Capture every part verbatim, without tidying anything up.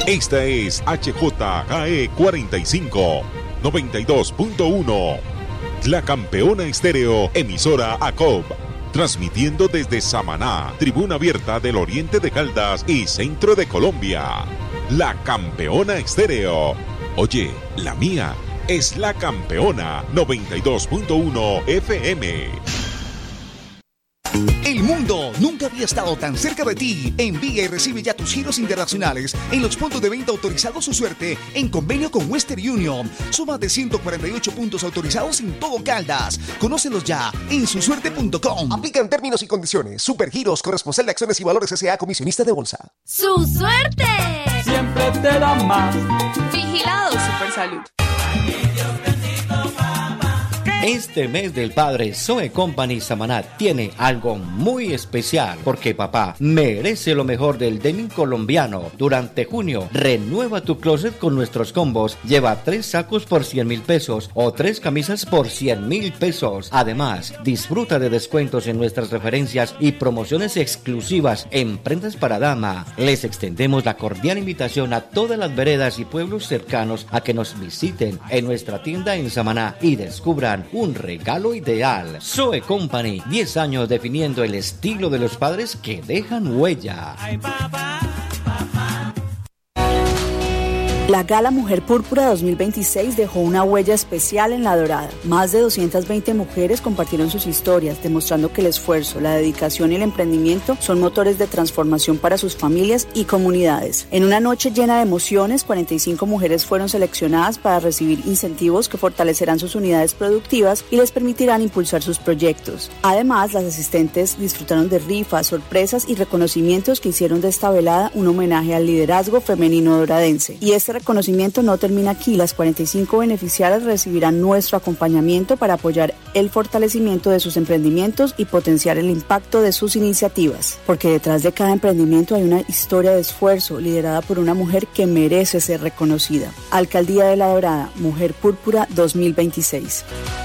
Esta es H J K E cuarenta y cinco, noventa y dos punto uno. La Campeona Estéreo, emisora A C O B. Transmitiendo desde Samaná, tribuna abierta del oriente de Caldas y centro de Colombia. La Campeona Estéreo. Oye, la mía es La Campeona noventa y dos punto uno F M. El mundo nunca había estado tan cerca de ti. Envía y recibe ya tus giros internacionales en los puntos de venta autorizados Su Suerte en convenio con Western Union. Son más de ciento cuarenta y ocho puntos autorizados en todo Caldas. Conócelos ya en su suerte punto com. Aplican términos y condiciones. Supergiros, corresponsal de acciones y valores S A, comisionista de bolsa. ¡Su Suerte! Siempre te da más. Vigilado Supersalud. Este mes del padre, Zoe Company Samaná tiene algo muy especial porque papá merece lo mejor del denim colombiano. Durante junio, renueva tu closet con nuestros combos. Lleva tres sacos por cien mil pesos o tres camisas por cien mil pesos. Además, disfruta de descuentos en nuestras referencias y promociones exclusivas en prendas para dama. Les extendemos la cordial invitación a todas las veredas y pueblos cercanos a que nos visiten en nuestra tienda en Samaná y descubran un regalo ideal. Zoe Company, diez años definiendo el estilo de los padres que dejan huella. Ay, papá. La Gala Mujer Púrpura dos mil veintiséis dejó una huella especial en La Dorada. Más de doscientas veinte mujeres compartieron sus historias, demostrando que el esfuerzo, la dedicación y el emprendimiento son motores de transformación para sus familias y comunidades. En una noche llena de emociones, cuarenta y cinco mujeres fueron seleccionadas para recibir incentivos que fortalecerán sus unidades productivas y les permitirán impulsar sus proyectos. Además, las asistentes disfrutaron de rifas, sorpresas y reconocimientos que hicieron de esta velada un homenaje al liderazgo femenino doradense. Y este reconocimiento no termina aquí. Las cuarenta y cinco beneficiarias recibirán nuestro acompañamiento para apoyar el fortalecimiento de sus emprendimientos y potenciar el impacto de sus iniciativas. Porque detrás de cada emprendimiento hay una historia de esfuerzo liderada por una mujer que merece ser reconocida. Alcaldía de La Dorada, Mujer Púrpura dos mil veintiséis.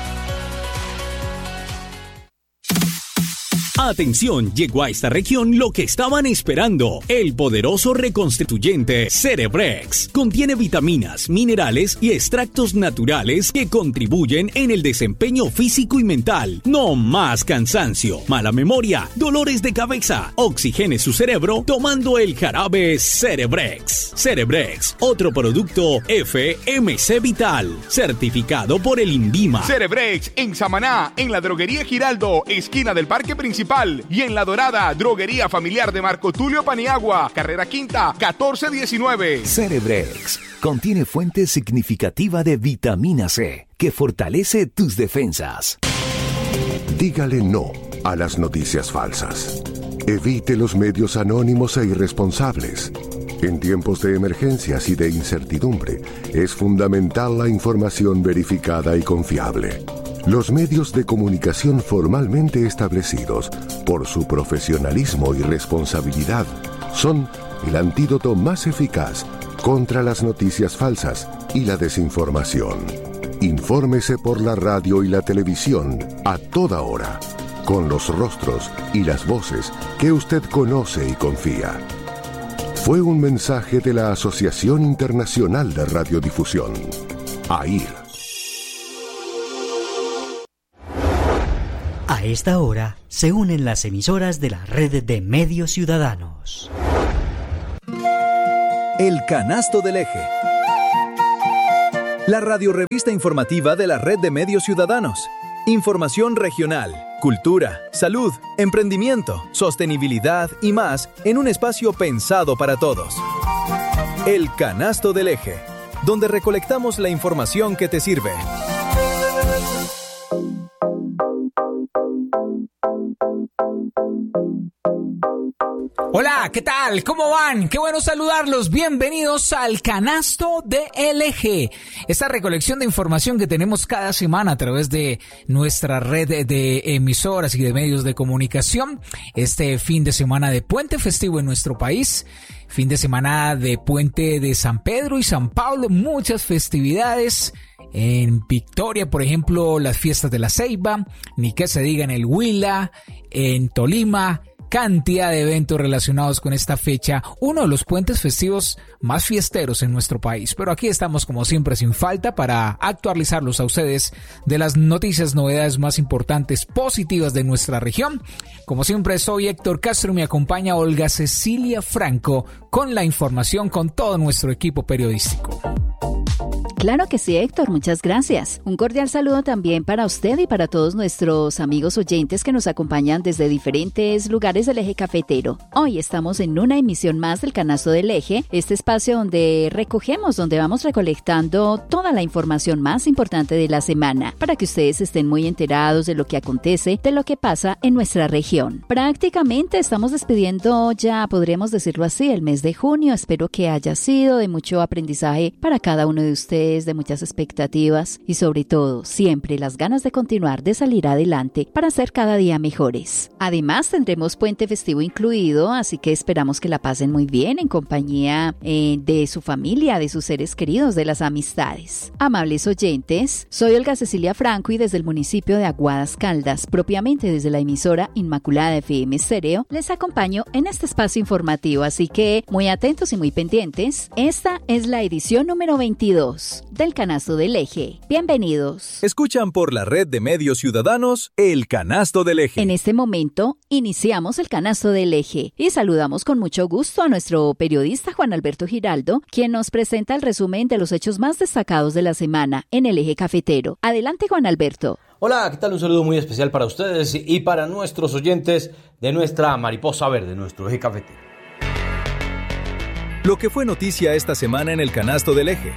Atención, llegó a esta región lo que estaban esperando, el poderoso reconstituyente Cerebrex. Contiene vitaminas, minerales y extractos naturales que contribuyen en el desempeño físico y mental. No más cansancio, mala memoria, dolores de cabeza. Oxigene su cerebro tomando el jarabe Cerebrex. Cerebrex, otro producto F M C Vital, certificado por el INVIMA. Cerebrex en Samaná, en la droguería Giraldo, esquina del Parque Principal, y en La Dorada, droguería familiar de Marco Tulio Paniagua, carrera quinta, catorce diecinueve. Cerebrex contiene fuente significativa de vitamina C que fortalece tus defensas. Dígale no a las noticias falsas. Evite los medios anónimos e irresponsables. En tiempos de emergencias y de incertidumbre, es fundamental la información verificada y confiable. Los medios de comunicación formalmente establecidos, por su profesionalismo y responsabilidad, son el antídoto más eficaz contra las noticias falsas y la desinformación. Infórmese por la radio y la televisión a toda hora, con los rostros y las voces que usted conoce y confía. Fue un mensaje de la Asociación Internacional de Radiodifusión, A I R. A esta hora se unen las emisoras de la red de medios ciudadanos. El Canasto del Eje. La radiorrevista informativa de la red de medios ciudadanos. Información regional, cultura, salud, emprendimiento, sostenibilidad y más en un espacio pensado para todos. El Canasto del Eje, donde recolectamos la información que te sirve. Hola, ¿qué tal? ¿Cómo van? Qué bueno saludarlos. Bienvenidos al Canasto de L G. Esta recolección de información que tenemos cada semana a través de nuestra red de emisoras y de medios de comunicación. Este fin de semana de puente festivo en nuestro país. Fin de semana de puente de San Pedro y San Pablo. Muchas festividades. En Victoria, por ejemplo, las fiestas de la Ceiba. Ni que se diga en el Huila, en Tolima, cantidad de eventos relacionados con esta fecha, uno de los puentes festivos más fiesteros en nuestro país. Pero aquí estamos como siempre sin falta para actualizarlos a ustedes de las noticias, novedades más importantes, positivas de nuestra región. Como siempre, soy Héctor Castro y me acompaña Olga Cecilia Franco con la información, con todo nuestro equipo periodístico. Claro que sí, Héctor, muchas gracias. Un cordial saludo también para usted y para todos nuestros amigos oyentes que nos acompañan desde diferentes lugares del eje cafetero. Hoy estamos en una emisión más del Canasto del Eje, este espacio donde recogemos, donde vamos recolectando toda la información más importante de la semana, para que ustedes estén muy enterados de lo que acontece, de lo que pasa en nuestra región. Prácticamente estamos despidiendo ya, podríamos decirlo así, el mes de junio. Espero que haya sido de mucho aprendizaje para cada uno de ustedes, de muchas expectativas y sobre todo siempre las ganas de continuar, de salir adelante para ser cada día mejores. Además tendremos puente festivo incluido, así que esperamos que la pasen muy bien en compañía eh, de su familia, de sus seres queridos, de las amistades. Amables oyentes, soy Olga Cecilia Franco y desde el municipio de Aguadas Caldas, propiamente desde la emisora Inmaculada F M Stereo, les acompaño en este espacio informativo, así que muy atentos y muy pendientes. Esta es la edición número veintidós del Canasto del Eje. Bienvenidos. Escuchan por la red de medios ciudadanos el Canasto del Eje. En este momento iniciamos el Canasto del Eje y saludamos con mucho gusto a nuestro periodista Juan Alberto Giraldo, quien nos presenta el resumen de los hechos más destacados de la semana en el eje cafetero. Adelante, Juan Alberto. Hola, ¿qué tal? Un saludo muy especial para ustedes y para nuestros oyentes de nuestra mariposa verde, nuestro eje cafetero. Lo que fue noticia esta semana en el Canasto del Eje.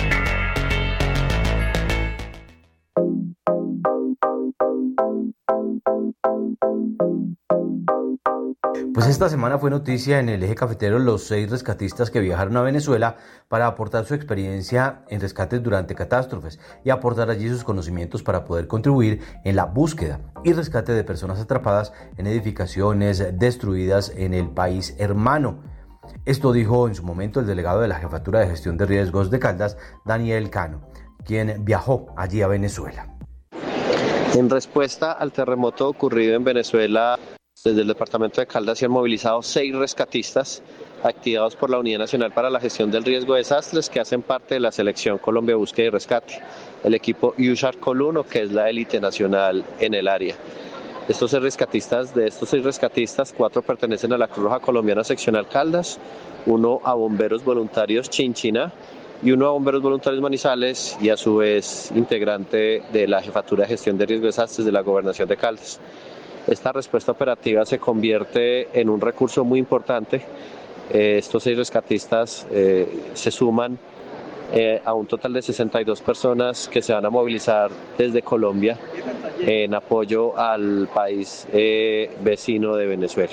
Pues esta semana fue noticia en el eje cafetero los seis rescatistas que viajaron a Venezuela para aportar su experiencia en rescates durante catástrofes y aportar allí sus conocimientos para poder contribuir en la búsqueda y rescate de personas atrapadas en edificaciones destruidas en el país hermano. Esto dijo en su momento el delegado de la Jefatura de Gestión de Riesgos de Caldas, Daniel Cano, quien viajó allí a Venezuela. En respuesta al terremoto ocurrido en Venezuela, desde el departamento de Caldas se han movilizado seis rescatistas activados por la Unidad Nacional para la Gestión del Riesgo de Desastres, que hacen parte de la selección Colombia Búsqueda y Rescate, el equipo U S A R Col uno, que es la élite nacional en el área. Estos seis rescatistas, de estos seis rescatistas, cuatro pertenecen a la Cruz Roja Colombiana Seccional Caldas, uno a Bomberos Voluntarios Chinchina y uno a Bomberos Voluntarios Manizales, y a su vez integrante de la Jefatura de Gestión de Riesgo de Desastres de la Gobernación de Caldas. Esta respuesta operativa se convierte en un recurso muy importante. Eh, estos seis rescatistas eh, se suman eh, a un total de sesenta y dos personas que se van a movilizar desde Colombia en apoyo al país eh, vecino de Venezuela.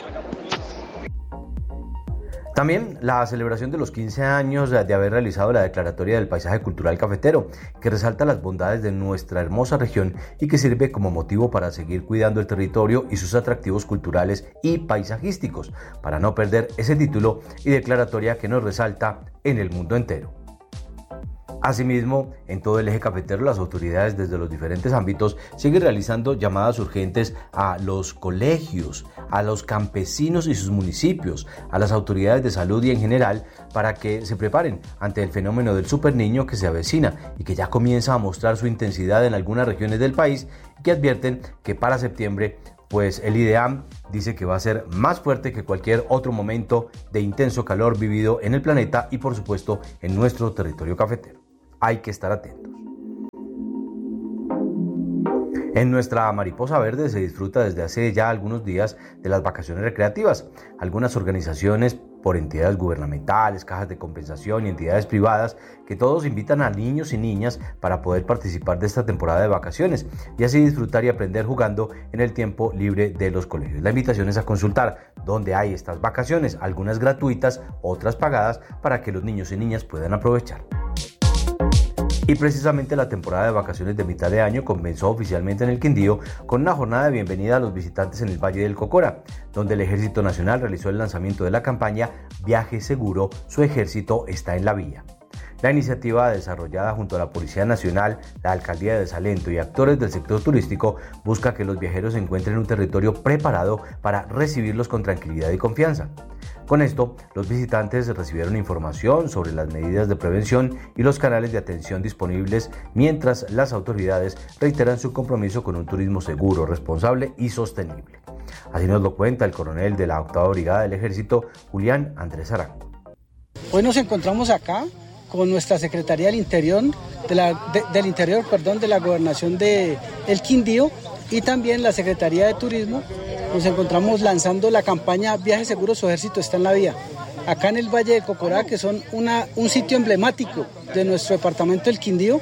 También la celebración de los quince años de haber realizado la Declaratoria del Paisaje Cultural Cafetero, que resalta las bondades de nuestra hermosa región y que sirve como motivo para seguir cuidando el territorio y sus atractivos culturales y paisajísticos, para no perder ese título y declaratoria que nos resalta en el mundo entero. Asimismo, en todo el eje cafetero, las autoridades desde los diferentes ámbitos siguen realizando llamadas urgentes a los colegios, a los campesinos y sus municipios, a las autoridades de salud y en general, para que se preparen ante el fenómeno del superniño que se avecina y que ya comienza a mostrar su intensidad en algunas regiones del país, y que advierten que para septiembre pues el IDEAM dice que va a ser más fuerte que cualquier otro momento de intenso calor vivido en el planeta y por supuesto en nuestro territorio cafetero. Hay que estar atentos. En nuestra mariposa verde se disfruta desde hace ya algunos días de las vacaciones recreativas. Algunas organizaciones por entidades gubernamentales, cajas de compensación y entidades privadas, que todos invitan a niños y niñas para poder participar de esta temporada de vacaciones y así disfrutar y aprender jugando en el tiempo libre de los colegios. La invitación es a consultar dónde hay estas vacaciones, algunas gratuitas, otras pagadas, para que los niños y niñas puedan aprovechar. Y precisamente la temporada de vacaciones de mitad de año comenzó oficialmente en el Quindío con una jornada de bienvenida a los visitantes en el Valle del Cocora, donde el Ejército Nacional realizó el lanzamiento de la campaña Viaje Seguro, su ejército está en la vía. La iniciativa, desarrollada junto a la Policía Nacional, la Alcaldía de Salento y actores del sector turístico, busca que los viajeros encuentren un territorio preparado para recibirlos con tranquilidad y confianza. Con esto, los visitantes recibieron información sobre las medidas de prevención y los canales de atención disponibles, mientras las autoridades reiteran su compromiso con un turismo seguro, responsable y sostenible. Así nos lo cuenta el coronel de la octava Brigada del Ejército, Julián Andrés Arango. Hoy nos encontramos acá con nuestra Secretaría del Interior, de la, de, del Interior, perdón, de la Gobernación de El Quindío, y también la Secretaría de Turismo. Nos encontramos lanzando la campaña Viaje Seguro, su ejército está en la vía. Acá en el Valle de Cocorá, que son una, un sitio emblemático de nuestro departamento del Quindío,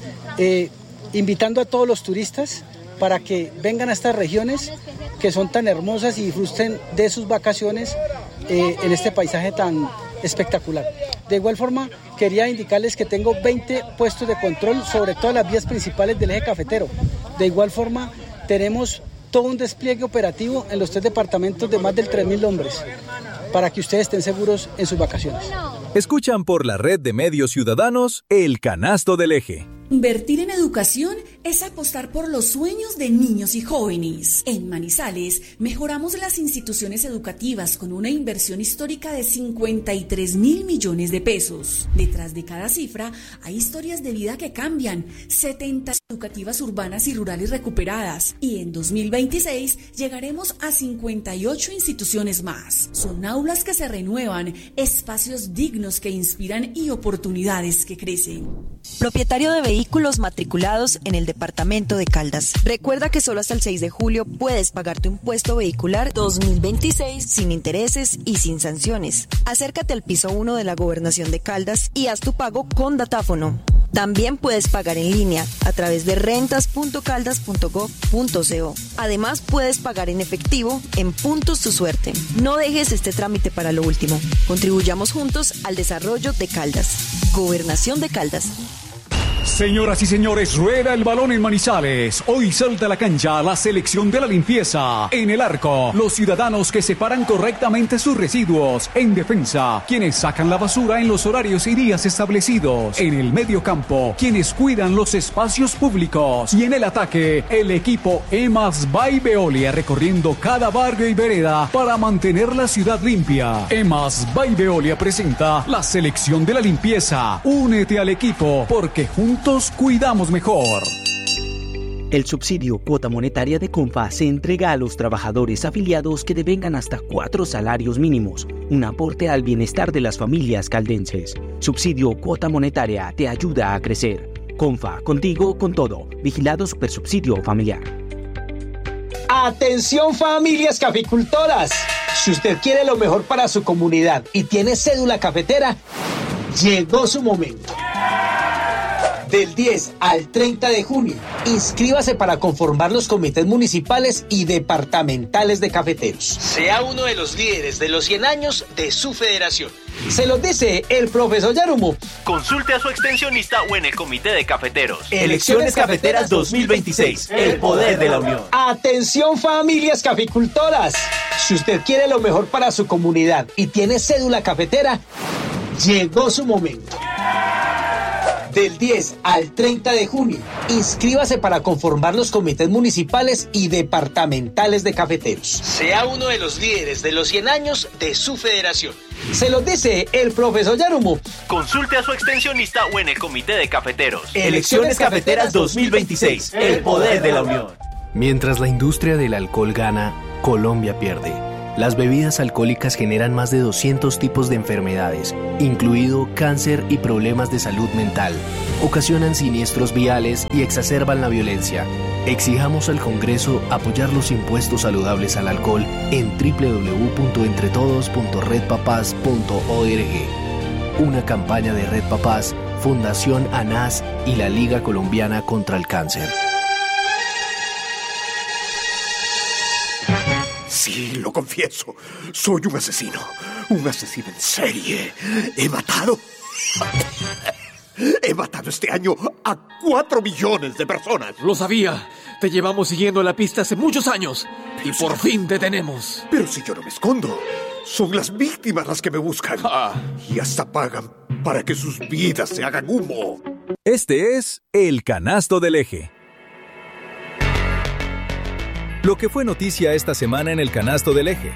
eh, invitando a todos los turistas para que vengan a estas regiones que son tan hermosas y disfruten de sus vacaciones eh, en este paisaje tan espectacular. De igual forma, quería indicarles que tengo veinte puestos de control sobre todas las vías principales del eje cafetero. De igual forma, tenemos todo un despliegue operativo en los tres departamentos de más de tres mil hombres para que ustedes estén seguros en sus vacaciones. Escuchan por la red de medios ciudadanos El Canasto del Eje. Invertir en educación es apostar por los sueños de niños y jóvenes. En Manizales mejoramos las instituciones educativas con una inversión histórica de cincuenta y tres mil millones de pesos. Detrás de cada cifra hay historias de vida que cambian, setenta educativas urbanas y rurales recuperadas, y en dos mil veintiséis llegaremos a cincuenta y ocho instituciones más. Son aulas que se renuevan, espacios dignos que inspiran y oportunidades que crecen. Propietario de vehículos matriculados en el departamento de Caldas. Recuerda que solo hasta el seis de julio puedes pagar tu impuesto vehicular dos mil veintiséis sin intereses y sin sanciones. Acércate al piso uno de la Gobernación de Caldas y haz tu pago con datáfono. También puedes pagar en línea a través de rentas punto caldas punto gov punto co. Además, puedes pagar en efectivo en Puntos Tu Suerte. No dejes este trámite para lo último. Contribuyamos juntos al desarrollo de Caldas. Gobernación de Caldas. Señoras y señores, rueda el balón en Manizales. Hoy salta a la cancha la selección de la limpieza. En el arco, los ciudadanos que separan correctamente sus residuos. En defensa, quienes sacan la basura en los horarios y días establecidos. En el medio campo, quienes cuidan los espacios públicos. Y en el ataque, el equipo EMAS by Veolia recorriendo cada barrio y vereda para mantener la ciudad limpia. EMAS by Veolia presenta la selección de la limpieza. Únete al equipo porque juntos Juntos cuidamos mejor. El subsidio cuota monetaria de Comfa se entrega a los trabajadores afiliados que devengan hasta cuatro salarios mínimos, un aporte al bienestar de las familias caldenses. Subsidio cuota monetaria te ayuda a crecer. Comfa, contigo con todo. Vigilado Supersubsidio Familiar. Atención familias caficultoras. Si usted quiere lo mejor para su comunidad y tiene cédula cafetera, llegó su momento. Del diez al treinta de junio, inscríbase para conformar los comités municipales y departamentales de cafeteros. Sea uno de los líderes de los cien años de su federación. Se los dice el profesor Yarumo. Consulte a su extensionista o en el comité de cafeteros. Elecciones Cafeteras dos mil veintiséis. El poder de la unión. Atención familias caficultoras. Si usted quiere lo mejor para su comunidad y tiene cédula cafetera, llegó su momento. Del diez al treinta de junio, inscríbase para conformar los comités municipales y departamentales de cafeteros. Sea uno de los líderes de los cien años de su federación. Se los dice el profesor Yarumo. Consulte a su extensionista o en el comité de cafeteros. Elecciones Cafeteras dos mil veintiséis. El poder de la unión. Mientras la industria del alcohol gana, Colombia pierde. Las bebidas alcohólicas generan más de doscientos tipos de enfermedades, incluido cáncer y problemas de salud mental. Ocasionan siniestros viales y exacerban la violencia. Exijamos al Congreso apoyar los impuestos saludables al alcohol en doble u doble u doble u punto entre todos punto red papás punto org. Una campaña de Red Papás, Fundación ANAS y la Liga Colombiana contra el Cáncer. Sí, lo confieso. Soy un asesino. Un asesino en serie. He matado... He matado este año a cuatro millones de personas. Lo sabía. Te llevamos siguiendo la pista hace muchos años. Pero y si por yo... fin te tenemos. Pero si yo no me escondo. Son las víctimas las que me buscan. Ah. Y hasta pagan para que sus vidas se hagan humo. Este es El Canasto del Eje. Lo que fue noticia esta semana en El Canasto del Eje.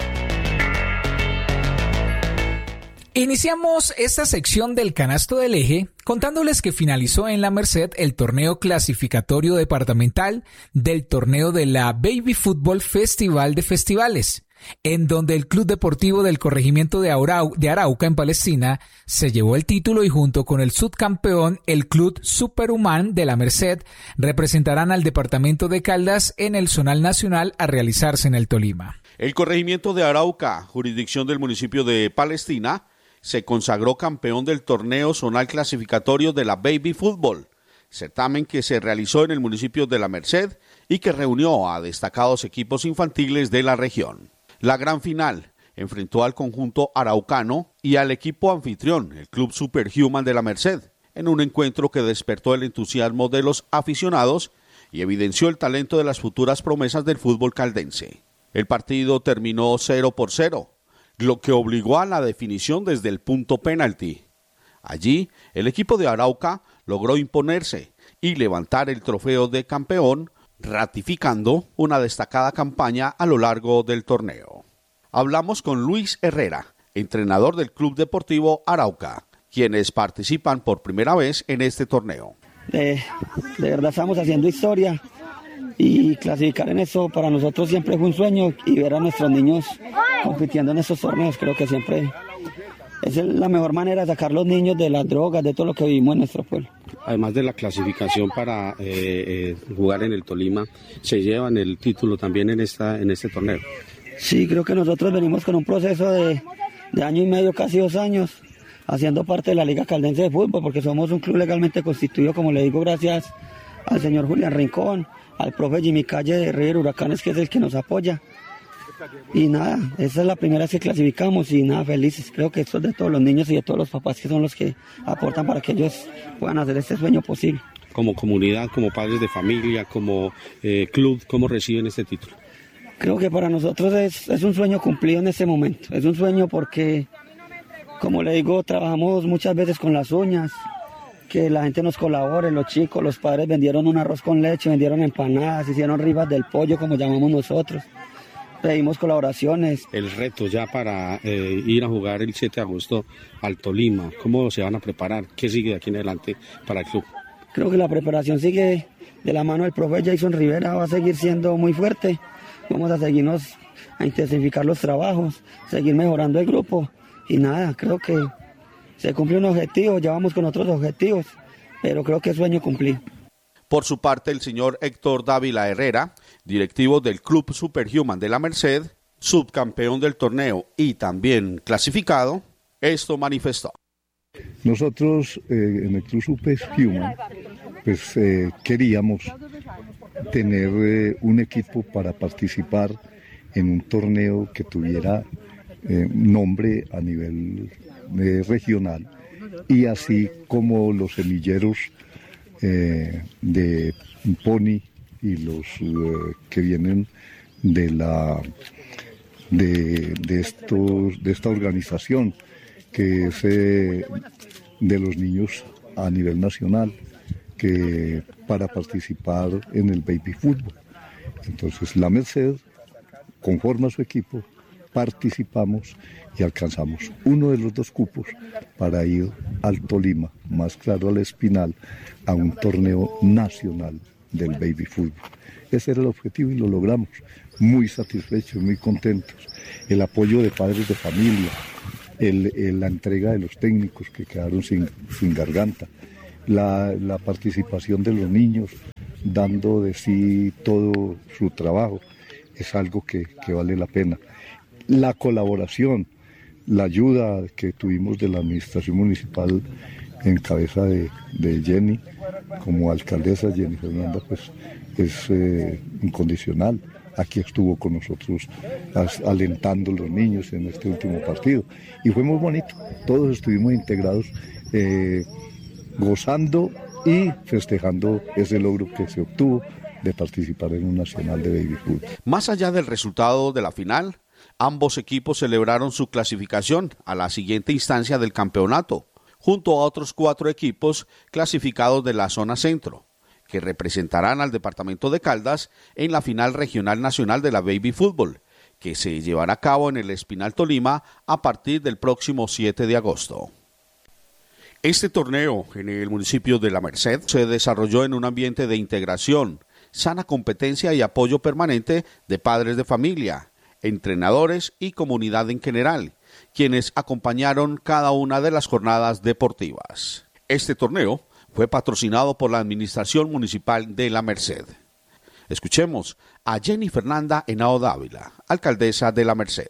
Iniciamos esta sección del Canasto del Eje contándoles que finalizó en La Merced el torneo clasificatorio departamental del torneo de la Baby Fútbol Festival de Festivales, en donde el Club Deportivo del Corregimiento de, Arau- de Arauca en Palestina se llevó el título y junto con el subcampeón, el Club Superhumán de La Merced, representarán al departamento de Caldas en el Zonal Nacional a realizarse en el Tolima. El Corregimiento de Arauca, jurisdicción del municipio de Palestina, se consagró campeón del torneo zonal clasificatorio de la Baby Fútbol, certamen que se realizó en el municipio de La Merced y que reunió a destacados equipos infantiles de la región. La gran final enfrentó al conjunto araucano y al equipo anfitrión, el Club Superhuman de La Merced, en un encuentro que despertó el entusiasmo de los aficionados y evidenció el talento de las futuras promesas del fútbol caldense. El partido terminó cero por cero, lo que obligó a la definición desde el punto penalti. Allí, el equipo de Arauca logró imponerse y levantar el trofeo de campeón, ratificando una destacada campaña a lo largo del torneo. Hablamos con Luis Herrera, entrenador del Club Deportivo Arauca, quienes participan por primera vez en este torneo. De, de verdad estamos haciendo historia y clasificar en eso para nosotros siempre fue un sueño, y ver a nuestros niños compitiendo en estos torneos creo que siempre es la mejor manera de sacar a los niños de las drogas, de todo lo que vivimos en nuestro pueblo. Además de la clasificación para eh, eh, jugar en el Tolima, ¿se llevan el título también en, esta, en este torneo? Sí, creo que nosotros venimos con un proceso de, de año y medio, casi dos años, haciendo parte de la Liga Caldense de Fútbol, porque somos un club legalmente constituido, como le digo, gracias al señor Julián Rincón, al profe Jimmy Calle de River Huracanes, que es el que nos apoya. Y nada, esa es la primera vez que clasificamos y nada, felices. Creo que esto es de todos los niños y de todos los papás, que son los que aportan para que ellos puedan hacer este sueño posible. Como comunidad, como padres de familia, como eh, club, ¿cómo reciben este título? Creo que para nosotros es, es un sueño cumplido en este momento. Es un sueño porque, como le digo, trabajamos muchas veces con las uñas, que la gente nos colabore, los chicos, los padres vendieron un arroz con leche, vendieron empanadas, hicieron ribas del pollo, como llamamos nosotros. Pedimos colaboraciones. El reto ya para eh, ir a jugar el siete de agosto al Tolima, ¿cómo se van a preparar? ¿Qué sigue de aquí en adelante para el club? Creo que la preparación sigue de la mano del profe Jason Rivera, va a seguir siendo muy fuerte. Vamos a seguirnos a intensificar los trabajos, seguir mejorando el grupo y nada, creo que se cumple un objetivo, ya vamos con otros objetivos, pero creo que es sueño cumplido. Por su parte, el señor Héctor Dávila Herrera, directivo del Club Superhuman de La Merced, subcampeón del torneo y también clasificado, esto manifestó. Nosotros eh, en el Club Superhuman pues eh, queríamos tener eh, un equipo para participar en un torneo que tuviera eh, nombre a nivel eh, regional, y así como los semilleros Eh, de Pony y los eh, que vienen de la de, de estos de esta organización que es eh, de los niños a nivel nacional, que para participar en el baby fútbol. Entonces La Merced conforma su equipo, participamos y alcanzamos uno de los dos cupos para ir al Tolima, más claro al Espinal, a un torneo nacional del baby fútbol. Ese era el objetivo y lo logramos. Muy satisfechos, muy contentos. El apoyo de padres de familia, el, el, la entrega de los técnicos que quedaron sin, sin garganta, la, la participación de los niños dando de sí todo su trabajo, es algo que, que vale la pena. La colaboración, la ayuda que tuvimos de la administración municipal en cabeza de, de Jenny, como alcaldesa Jenny Fernanda, pues es eh, incondicional. Aquí estuvo con nosotros as, alentando a los niños en este último partido y fue muy bonito. Todos estuvimos integrados, eh, gozando y festejando ese logro que se obtuvo de participar en un nacional de baby fútbol. Más allá del resultado de la final, ambos equipos celebraron su clasificación a la siguiente instancia del campeonato, junto a otros cuatro equipos clasificados de la zona centro, que representarán al departamento de Caldas en la final regional nacional de la Baby Fútbol, que se llevará a cabo en el Espinal Tolima a partir del próximo siete de agosto. Este torneo en el municipio de La Merced se desarrolló en un ambiente de integración, sana competencia y apoyo permanente de padres de familia, entrenadores y comunidad en general, quienes acompañaron cada una de las jornadas deportivas. Este torneo fue patrocinado por la Administración Municipal de La Merced. Escuchemos a Jenny Fernanda Henao Dávila, alcaldesa de La Merced.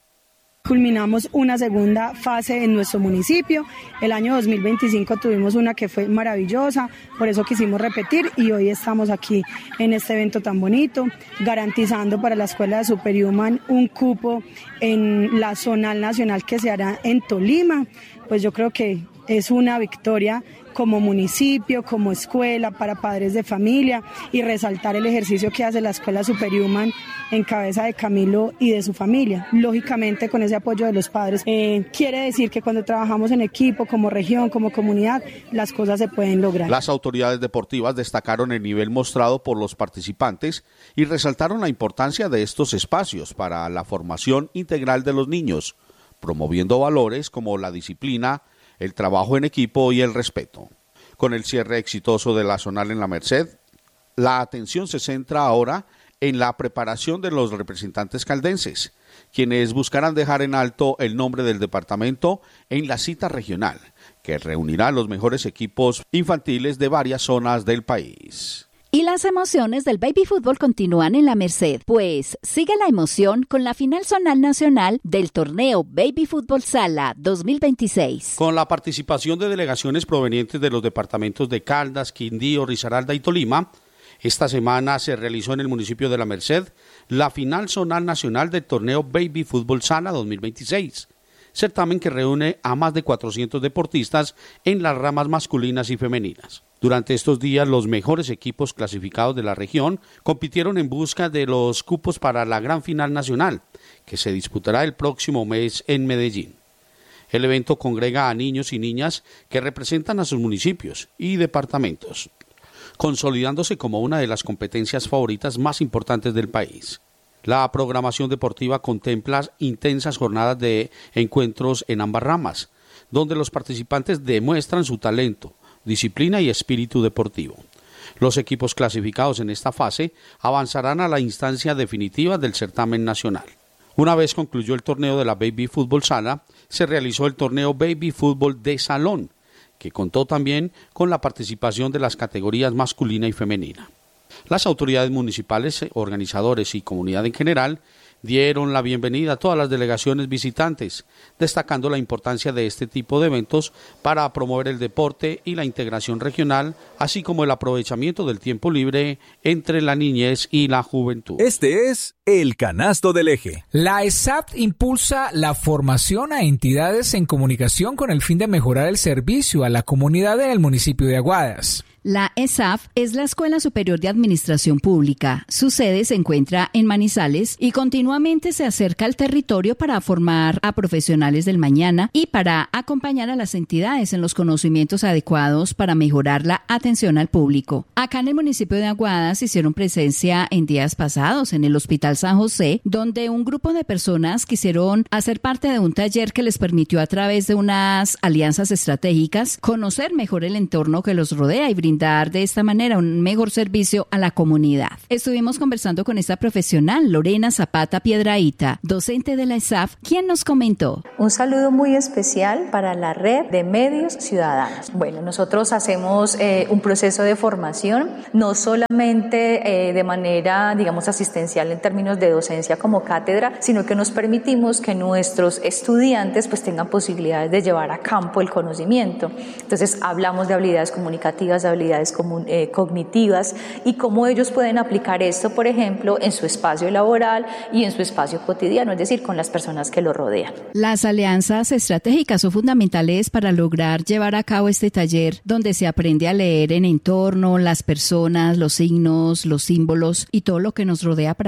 Culminamos una segunda fase en nuestro municipio. El año dos mil veinticinco tuvimos una que fue maravillosa, por eso quisimos repetir y hoy estamos aquí en este evento tan bonito, garantizando para la Escuela de Superhuman un cupo en la zonal nacional que se hará en Tolima. Pues yo creo que es una victoria como municipio, como escuela, para padres de familia y resaltar el ejercicio que hace la Escuela Superhuman en cabeza de Camilo y de su familia. Lógicamente con ese apoyo de los padres. Eh, quiere decir que cuando trabajamos en equipo, como región, como comunidad, las cosas se pueden lograr. Las autoridades deportivas destacaron el nivel mostrado por los participantes y resaltaron la importancia de estos espacios para la formación integral de los niños, promoviendo valores como la disciplina, el trabajo en equipo y el respeto. Con el cierre exitoso de la zonal en La Merced, la atención se centra ahora en la preparación de los representantes caldenses, quienes buscarán dejar en alto el nombre del departamento en la cita regional, que reunirá los mejores equipos infantiles de varias zonas del país. Y las emociones del baby fútbol continúan en La Merced, pues sigue la emoción con la final zonal nacional del torneo Baby Fútbol Sala dos mil veintiséis. Con la participación de delegaciones provenientes de los departamentos de Caldas, Quindío, Risaralda y Tolima, esta semana se realizó en el municipio de La Merced la final zonal nacional del torneo Baby Fútbol Sala dos mil veintiséis. Certamen que reúne a más de cuatrocientos deportistas en las ramas masculinas y femeninas. Durante estos días, los mejores equipos clasificados de la región compitieron en busca de los cupos para la gran final nacional, que se disputará el próximo mes en Medellín. El evento congrega a niños y niñas que representan a sus municipios y departamentos, consolidándose como una de las competencias favoritas más importantes del país. La programación deportiva contempla intensas jornadas de encuentros en ambas ramas, donde los participantes demuestran su talento, disciplina y espíritu deportivo. Los equipos clasificados en esta fase avanzarán a la instancia definitiva del certamen nacional. Una vez concluyó el torneo de la Baby Fútbol Sala, se realizó el torneo Baby Fútbol de Salón, que contó también con la participación de las categorías masculina y femenina. Las autoridades municipales, organizadores y comunidad en general dieron la bienvenida a todas las delegaciones visitantes, destacando la importancia de este tipo de eventos para promover el deporte y la integración regional, así como el aprovechamiento del tiempo libre entre la niñez y la juventud. Este es el Canasto del Eje. La E S A F impulsa la formación a entidades en comunicación con el fin de mejorar el servicio a la comunidad del municipio de Aguadas. La E S A F es la Escuela Superior de Administración Pública. Su sede se encuentra en Manizales y continuamente se acerca al territorio para formar a profesionales del mañana y para acompañar a las entidades en los conocimientos adecuados para mejorar la atención al público. Acá en el municipio de Aguadas hicieron presencia en días pasados en el Hospital San José, donde un grupo de personas quisieron hacer parte de un taller que les permitió a través de unas alianzas estratégicas conocer mejor el entorno que los rodea y brindar dar de esta manera un mejor servicio a la comunidad. Estuvimos conversando con esta profesional, Lorena Zapata Piedrahita, docente de la E S A F, quien nos comentó. Un saludo muy especial para la red de medios ciudadanos. Bueno, nosotros hacemos eh, un proceso de formación, no solamente eh, de manera, digamos, asistencial en términos de docencia como cátedra, sino que nos permitimos que nuestros estudiantes pues tengan posibilidades de llevar a campo el conocimiento. Entonces, hablamos de habilidades comunicativas, de habilidades comun, eh, cognitivas y cómo ellos pueden aplicar esto, por ejemplo, en su espacio laboral y en su espacio cotidiano, es decir, con las personas que lo rodean. Las alianzas estratégicas son fundamentales para lograr llevar a cabo este taller donde se aprende a leer en entorno, las personas, los signos, los símbolos y todo lo que nos rodea para brindar un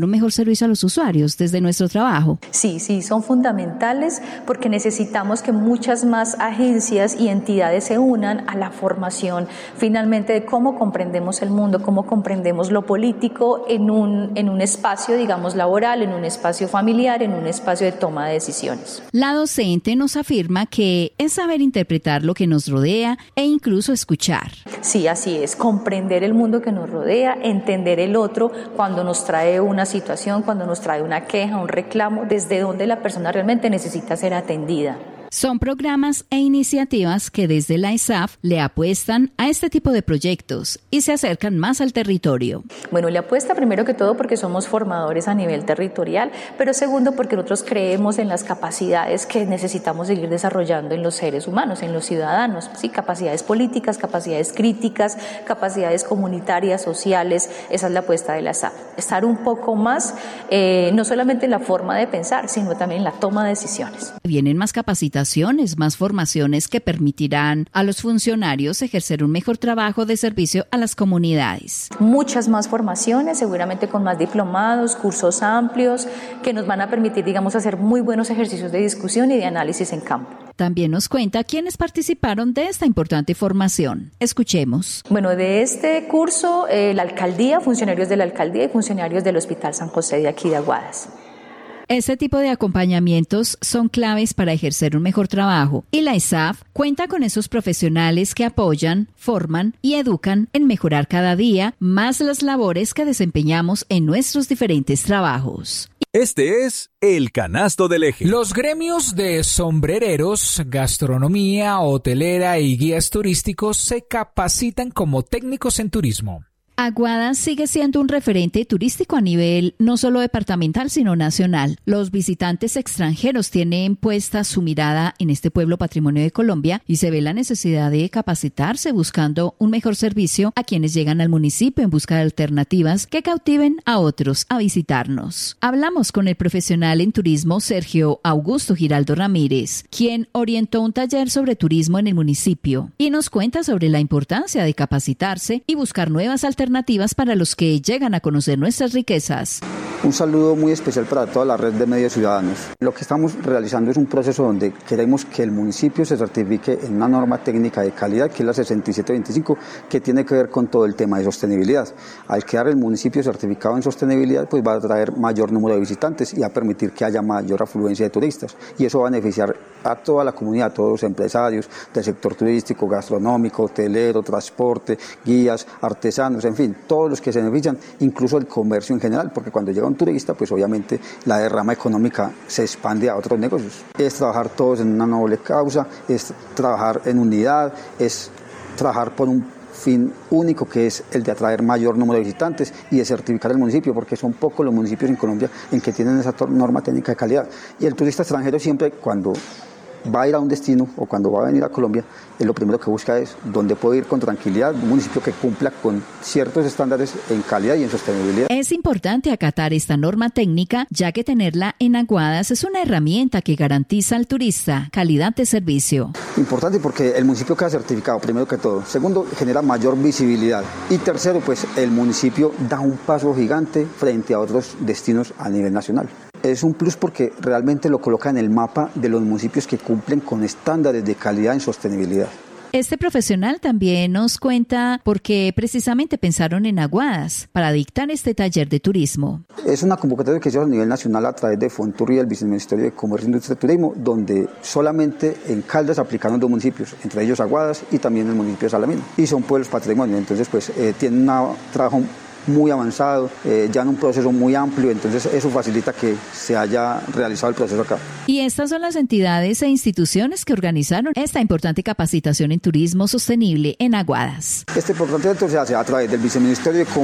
un mejor servicio a los usuarios desde nuestro trabajo. Sí, sí, son fundamentales porque necesitamos que muchas más agencias y entidades se unan a la formación finalmente de cómo comprendemos el mundo, cómo comprendemos lo político en un, en un espacio, digamos, laboral, en un espacio familiar, en un espacio de toma de decisiones. La docente nos afirma que es saber interpretar lo que nos rodea e incluso escuchar. Sí, así es, comprender el mundo que nos rodea, entender el otro cuando nos trae una situación, cuando nos trae una queja, un reclamo, desde donde la persona realmente necesita ser atendida. Son programas e iniciativas que desde la I S A F le apuestan a este tipo de proyectos y se acercan más al territorio. Bueno, le apuesta primero que todo porque somos formadores a nivel territorial, pero segundo porque nosotros creemos en las capacidades que necesitamos seguir desarrollando en los seres humanos, en los ciudadanos, sí, capacidades políticas, capacidades críticas, capacidades comunitarias, sociales, esa es la apuesta de la I S A F. Estar un poco más, eh, no solamente en la forma de pensar, sino también en la toma de decisiones. Vienen más capacitaciones, más formaciones que permitirán a los funcionarios ejercer un mejor trabajo de servicio a las comunidades. Muchas más formaciones, seguramente con más diplomados, cursos amplios, que nos van a permitir, digamos, hacer muy buenos ejercicios de discusión y de análisis en campo. También nos cuenta quiénes participaron de esta importante formación. Escuchemos. Bueno, de este curso, eh, la alcaldía, funcionarios de la alcaldía y funcionarios del Hospital San José de aquí de Aguadas. Este tipo de acompañamientos son claves para ejercer un mejor trabajo y la I S A F cuenta con esos profesionales que apoyan, forman y educan en mejorar cada día más las labores que desempeñamos en nuestros diferentes trabajos. Este es El Canasto del Eje. Los gremios de sombrereros, gastronomía, hotelera y guías turísticos se capacitan como técnicos en turismo. Aguadas sigue siendo un referente turístico a nivel no solo departamental, sino nacional. Los visitantes extranjeros tienen puesta su mirada en este pueblo patrimonio de Colombia y se ve la necesidad de capacitarse buscando un mejor servicio a quienes llegan al municipio en busca de alternativas que cautiven a otros a visitarnos. Hablamos con el profesional en turismo Sergio Augusto Giraldo Ramírez, quien orientó un taller sobre turismo en el municipio y nos cuenta sobre la importancia de capacitarse y buscar nuevas alternativas alternativas para los que llegan a conocer nuestras riquezas. Un saludo muy especial para toda la red de medios ciudadanos. Lo que estamos realizando es un proceso donde queremos que el municipio se certifique en una norma técnica de calidad, que es la sesenta y siete veinticinco, que tiene que ver con todo el tema de sostenibilidad. Al quedar el municipio certificado en sostenibilidad, pues va a traer mayor número de visitantes y va a permitir que haya mayor afluencia de turistas. Y eso va a beneficiar a toda la comunidad, a todos los empresarios del sector turístico, gastronómico, hotelero, transporte, guías, artesanos, en fin, todos los que se benefician, incluso el comercio en general, porque cuando llega un turista, pues obviamente la derrama económica se expande a otros negocios. Es trabajar todos en una noble causa, es trabajar en unidad, es trabajar por un fin único, que es el de atraer mayor número de visitantes y de certificar el municipio, porque son pocos los municipios en Colombia en que tienen esa norma técnica de calidad. Y el turista extranjero siempre, cuando va a ir a un destino o cuando va a venir a Colombia, es lo primero que busca es dónde puede ir con tranquilidad, un municipio que cumpla con ciertos estándares en calidad y en sostenibilidad. Es importante acatar esta norma técnica, ya que tenerla en Aguadas es una herramienta que garantiza al turista calidad de servicio. Importante porque el municipio queda certificado, primero que todo. Segundo, genera mayor visibilidad. Y tercero, pues el municipio da un paso gigante frente a otros destinos a nivel nacional. Es un plus porque realmente lo coloca en el mapa de los municipios que cumplen con estándares de calidad en sostenibilidad. Este profesional también nos cuenta por qué precisamente pensaron en Aguadas para dictar este taller de turismo. Es una convocatoria que se hace a nivel nacional a través de Fontur y el Viceministerio de Comercio, Industria y Turismo, donde solamente en Caldas aplicaron dos municipios, entre ellos Aguadas y también el municipio de Salamina. Y son pueblos patrimonio, entonces pues eh, tienen un trabajo muy avanzado, eh, ya en un proceso muy amplio, entonces eso facilita que se haya realizado el proceso acá. Y estas son las entidades e instituciones que organizaron esta importante capacitación en turismo sostenible en Aguadas. Este importante evento se hace a través del Viceministerio de Comercio